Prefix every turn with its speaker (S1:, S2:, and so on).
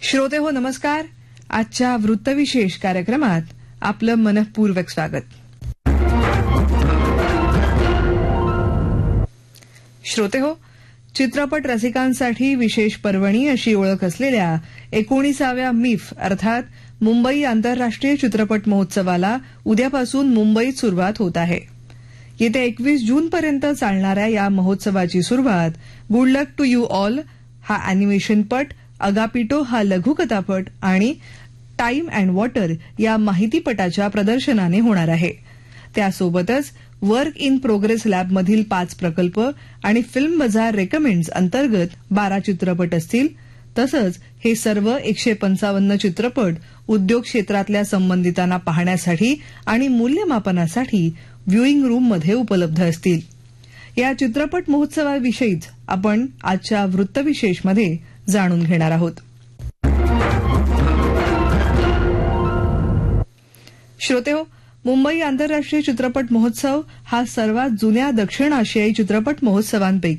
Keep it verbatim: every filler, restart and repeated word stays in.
S1: श्रोते हो नमस्कार. आजच्या वृत्तविशेष कार्यक्रमात आपलं मनःपूर्वक स्वागत. श्रोते हो, चित्रपट रसिकांसाठी विशेष पर्वणी अशी ओळख असलेल्या एकोणीसाव्या मिफ अर्थात मुंबई आंतरराष्ट्रीय चित्रपट महोत्सवाला उद्यापासून मुंबईत सुरुवात होत आहे. येत्या एकवीस जूनपर्यंत चालणाऱ्या या महोत्सवाची सुरुवात good luck to you all हा अॅनिमेशनपट, अगापिटो हा लघुकथापट आणि टाइम अँड वॉटर या माहितीपटाच्या प्रदर्शनाने होणार आहे. त्यासोबतच वर्क इन प्रोग्रेस लॅबमधील पाच प्रकल्प आणि फिल्म बाजार रेकमेंड्स अंतर्गत बारा चित्रपट असतील. तसंच हे सर्व एकशे पंचावन्न चित्रपट उद्योग क्षेत्रातल्या संबंधितांना पाहण्यासाठी आणि मूल्यमापनासाठी व्ह्यूइंग रूममध्ये उपलब्ध असतील. या चित्रपट महोत्सवाविषयीच आपण आजच्या वृत्तविशेषमध्ये जाणून घेणार आहोत. श्रोतेहो, मुंबई आंतरराष्ट्रीय चित्रपट महोत्सव हा सर्वात जुन्या दक्षिण आशियाई चित्रपट महोत्सवांपैकी